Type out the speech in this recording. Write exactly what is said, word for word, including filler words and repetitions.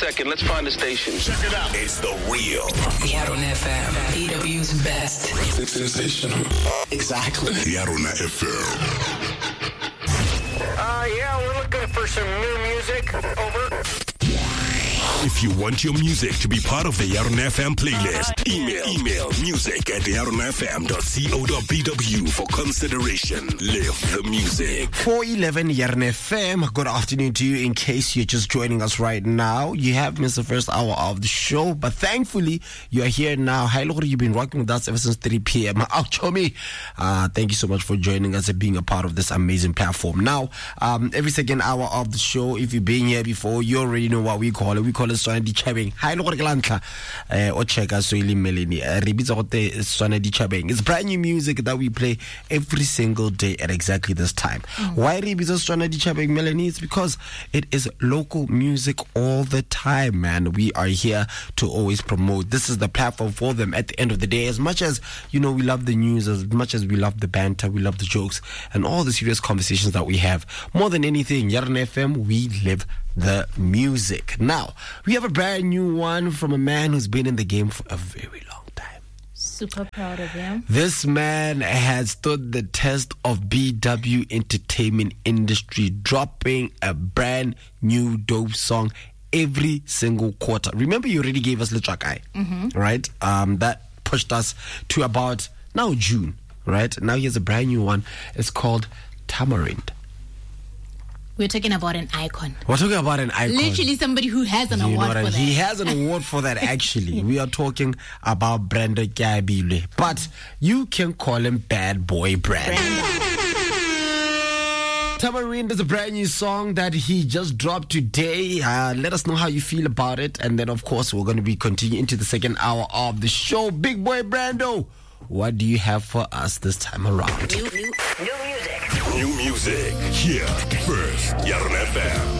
second. Let's find the station. Check it out. It's the real Yarona F M, E W's best. It's sensational. Exactly. Yarona F M. Uh, yeah, we're looking for some new music. Over. If you want your music to be part of the Yarona F M playlist, email email music at yarona f m dot co dot b w for consideration. Live the music. four eleven Yarona F M. Good afternoon to you. In case you're just joining us right now, you have missed the first hour of the show, but thankfully you are here now. Hi, look, you've been rocking with us ever since three p.m. Oh, Chomi, uh, thank you so much for joining us and being a part of this amazing platform. Now, um, every second hour of the show, if you've been here before, you already know what we call it. We call it Swana Dichabeng. Hi, look, Lantla, or check us, Soili Melini. Swana Dichabeng. It's brand new music that we play every single day at exactly this time. Mm. Why Ribizo Swana Dichabeng, Melanie? It's because it is local music all the time, man. We are here to always promote. This is the platform for them at the end of the day. As much as, you know, we love the news, as much as we love the banter, we love the jokes, and all the serious conversations that we have. More than anything, Yarona F M, we live the music. Now, we have a brand new one from a man who's been in the game for a very long time. Super proud of him. This man has stood the test of B W entertainment industry, dropping a brand new dope song every single quarter. Remember, you already gave us Lichakai, mm-hmm. right? Um, that pushed us to about now June, right? Now he has a brand new one. It's called Tamarind. We're talking about an icon. We're talking about an icon. Literally somebody who has an you award for I mean? that. He has an award for that, actually. We are talking about Brenda Gabile. But you can call him Bad Boy Brand. Tamarind is a brand new song that he just dropped today. Uh, let us know how you feel about it. And then, of course, we're going to be continuing into the second hour of the show. Big Boy Brando, what do you have for us this time around? New, new, new music. New music here first. Yarona F M.